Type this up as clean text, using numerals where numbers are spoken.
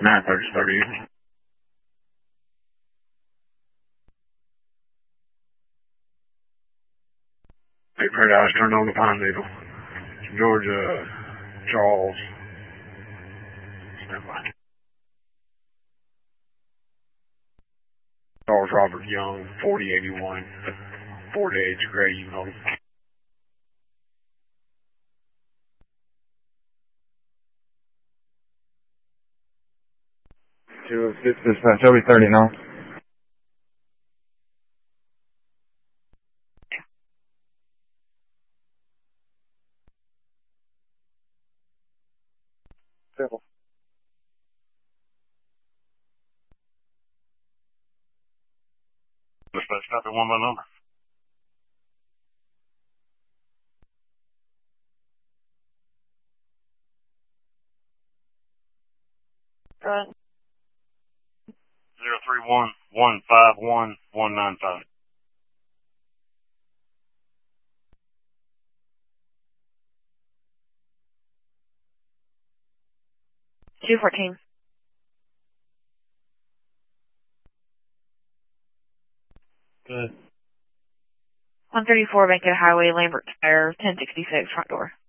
930. Big Paradise turned on the Pine Needle. Georgia, Charles. Stand by. Charles Robert Young, 4081. Fort Edge, Gray, you know. 206 dispatch, I'll be 30 now. Careful. Dispatch, copy one by number. Go ahead. 031-151-195. 214. Good. 134 Bankhead Highway, Lambert Tire, 1066, front door.